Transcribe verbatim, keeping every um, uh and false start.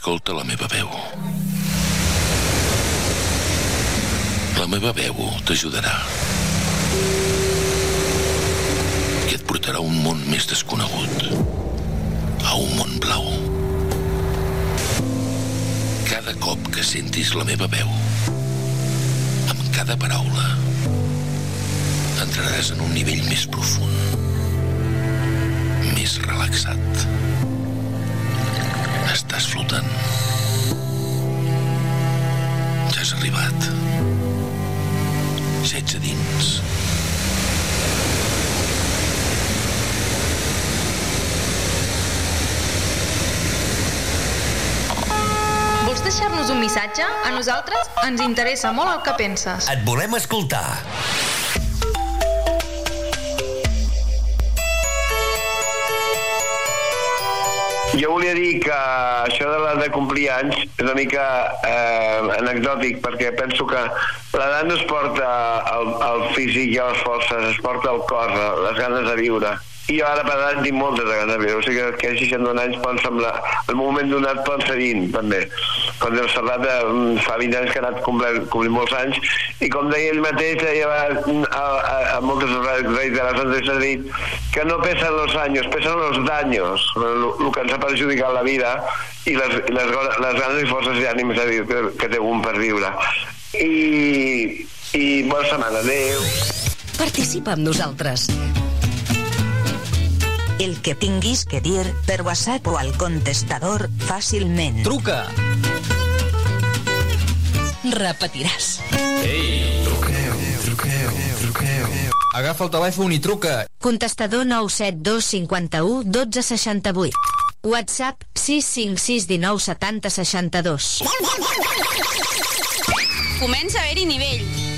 Escolta la meva veu. La meva veu t'ajudarà. I et portarà a un món més desconegut. A un món blau. Cada cop que sentis la meva veu, amb cada paraula, entraràs en un nivell més profund, més relaxat. Estàs flotant. Ja has arribat. Ja ets a dins. Vols deixar-nos un missatge? A nosaltres ens interessa molt el que penses. Et volem escoltar. Jo volia dir que això de la de complir anys és una mica eh, anecdòtic, perquè penso que l'edat no es porta el, el físic i les forces, es porta el cor, les ganes de viure. I jo ara per edat tinc moltes ganes de viure, o sigui que a seixanta-un anys poden semblar, el moment donat poden ser vint, també. Quan heu parlat de fa vint anys que ha anat complint, complint molts anys, i com deia ell mateix, deia a, a, a moltes reiteracions s'ha dit que no pesen los años, pesen los daños, el que ens ha perjudicat la vida i les, les, les ganes i forces i ànims que, que té un per viure. I, i bona setmana, adéu. Participa amb nosaltres. El que tinguis que dir per WhatsApp o al contestador fàcilment. Truca! Repetiràs. Ei! Truqueu, truqueu, truqueu. Agafa el telèfon i truca. Contestador nou set dos cinquanta-u dotze seixanta-vuit. WhatsApp sis cinc sis dinou setanta seixanta-dos. Comença a haver-hi nivell.